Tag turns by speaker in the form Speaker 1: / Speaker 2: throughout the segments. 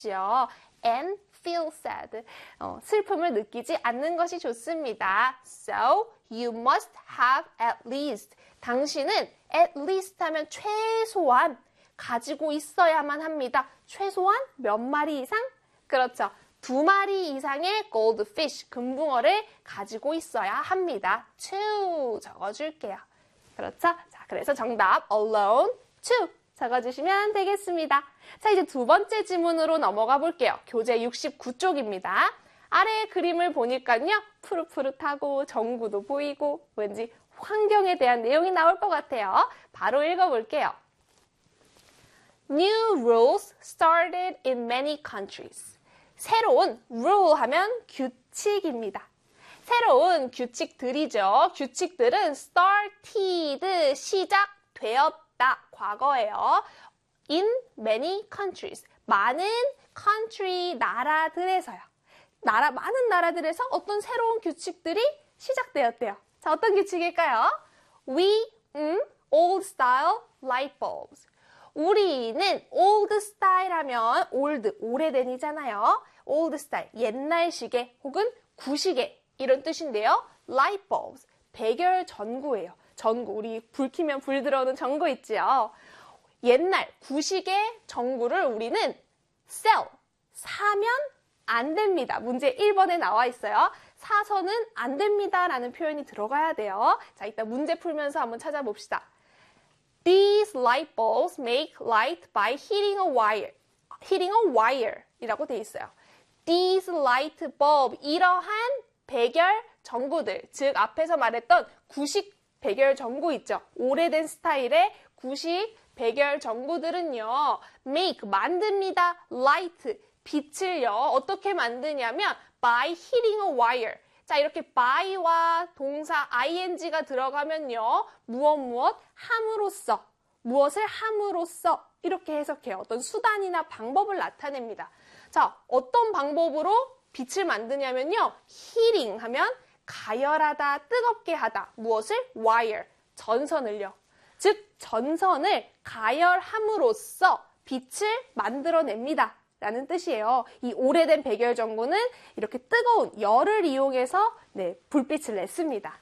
Speaker 1: and feel sad. 슬픔을 느끼지 않는 것이 좋습니다. So, you must have at least. 당신은 at least 하면 최소한 가지고 있어야만 합니다. 최소한 몇 마리 이상? 그렇죠. 2마리 이상의 goldfish, 금붕어를 가지고 있어야 합니다. to 적어줄게요. 그렇죠? 자, 그래서 정답 alone, to 적어주시면 되겠습니다. 자, 이제 두 번째 지문으로 넘어가 볼게요. 교재 69쪽입니다. 아래의 그림을 보니까요. 푸릇푸릇하고 전구도 보이고 왠지 환경에 대한 내용이 나올 것 같아요. 바로 읽어볼게요. New rules started in many countries. 새로운 rule 하면 규칙입니다. 새로운 규칙들이죠. 규칙들은 started, 시작되었다. 과거예요. In many countries. 많은 country, 나라들에서요. 많은 나라들에서 어떤 새로운 규칙들이 시작되었대요. 자, 어떤 규칙일까요? We, old style light bulbs. 우리는 old style 하면 old, 오래된이잖아요. old style, 옛날 시계 혹은 구시계 이런 뜻인데요. light bulbs, 백열 전구예요. 전구, 우리 불 켜면 불 들어오는 전구 있지요. 옛날 구시계 전구를 우리는 sell, 사면 안 됩니다. 문제 1번에 나와 있어요. 사서는 안 됩니다 라는 표현이 들어가야 돼요. 자, 이따 문제 풀면서 한번 찾아봅시다. These light bulbs make light by hitting a wire. hitting a wire 이라고 돼 있어요. These light bulb, 이러한 백열 전구들, 즉 앞에서 말했던 구식 백열 전구 있죠. 오래된 스타일의 구식 백열 전구들은요. make, 만듭니다. light, 빛을요. 어떻게 만드냐면 by hitting a wire. 자, 이렇게 by와 동사 ing가 들어가면요. 무엇 함으로써, 무엇을 함으로써 이렇게 해석해요. 어떤 수단이나 방법을 나타냅니다. 자, 어떤 방법으로 빛을 만드냐면요. hitting 하면 가열하다, 뜨겁게 하다. 무엇을? wire, 전선을요. 즉, 전선을 가열함으로써 빛을 만들어냅니다. 라는 뜻이에요. 이 오래된 백열 전구는 이렇게 뜨거운 열을 이용해서 불빛을 냈습니다.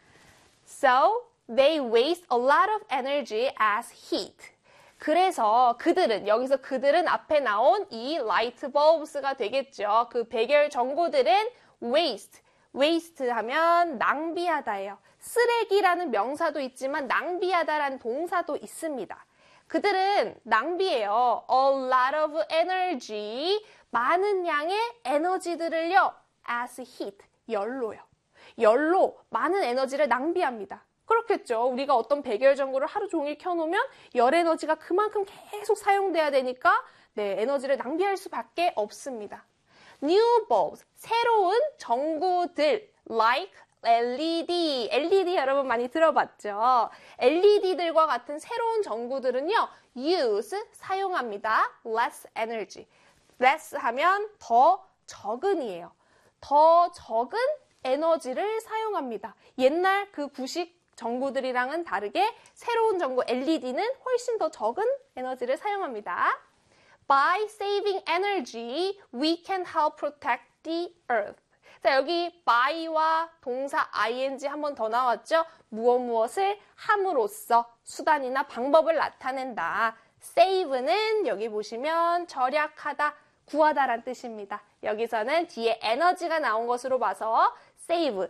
Speaker 1: So, they waste a lot of energy as heat. 그래서 그들은, 여기서 그들은 앞에 나온 이 light bulbs가 되겠죠. 그 백열 전구들은 waste. waste 하면 낭비하다예요. 쓰레기라는 명사도 있지만 낭비하다라는 동사도 있습니다. 그들은 낭비해요. A lot of energy. 많은 양의 에너지들을요. as heat. 열로요. 열로 많은 에너지를 낭비합니다. 그렇겠죠. 우리가 어떤 백열 전구를 하루 종일 켜놓으면 열 에너지가 그만큼 계속 사용돼야 되니까 에너지를 낭비할 수밖에 없습니다. New bulbs. 새로운 전구들. Like LED. LED 여러분 많이 들어봤죠? LED들과 같은 새로운 전구들은요. use, 사용합니다. less energy. less 하면 더 적은이에요. 더 적은 에너지를 사용합니다. 옛날 그 구식 전구들이랑은 다르게 새로운 전구 LED는 훨씬 더 적은 에너지를 사용합니다. By saving energy, we can help protect the earth. 자, 여기 by와 동사 ing 한 번 더 나왔죠? 무엇을 함으로써 수단이나 방법을 나타낸다. save는 여기 보시면 절약하다, 구하다란 뜻입니다. 여기서는 뒤에 에너지가 나온 것으로 봐서 save,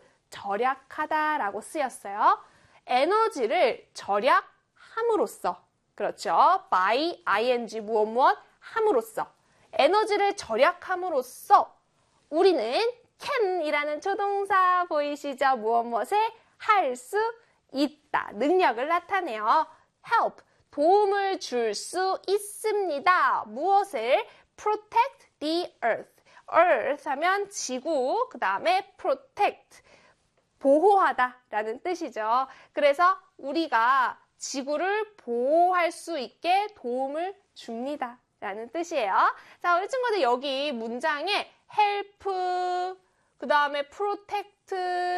Speaker 1: 절약하다라고 쓰였어요. 에너지를 절약함으로써, 그렇죠? by ing 무엇 함으로써, 에너지를 절약함으로써 우리는 can이라는 조동사 보이시죠? 무엇을 할 수 있다. 능력을 나타내요. help, 도움을 줄 수 있습니다. 무엇을? protect the earth. earth 하면 지구, 그 다음에 protect, 보호하다 라는 뜻이죠. 그래서 우리가 지구를 보호할 수 있게 도움을 줍니다 라는 뜻이에요. 자, 우리 친구들 여기 문장에 help, 그 다음에 protect,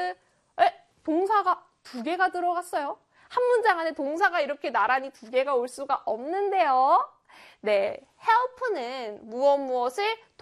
Speaker 1: 동사가 2개가 들어갔어요. 한 문장 안에 동사가 이렇게 나란히 2개가 올 수가 없는데요. 네, help는 무엇을